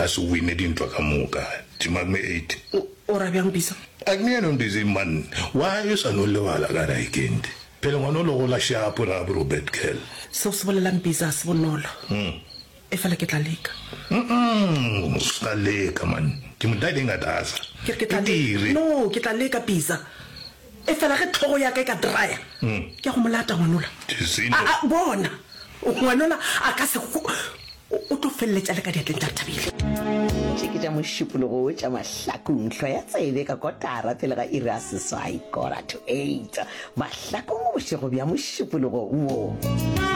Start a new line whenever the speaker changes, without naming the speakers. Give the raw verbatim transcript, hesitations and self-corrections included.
ka se wine dintwa ka moka timame eight
o ra bjang bisa
akniyano ndizi man wa yo sa no le wala ka na ikende pele ngwana lo go la shapo ra Robert Kell
so se bolelang bisa se bonolo
mm
e fela ke tla leka
mm sa leka man ke mo dai nga dasa
ke ke tla leka no ke tla leka bisa e fela ge tlhogo ya ka ka dryer
mm
ke go molata ngwanola a bona ngwanola a ka se o to felletsa le ka diatleng tsa Thabile
ke ja moshupologo o tša mahlakong hlo ya tsebe ka kotara pele ga ira seswai kora to eight mahlakong o bošego bja moshupologo wo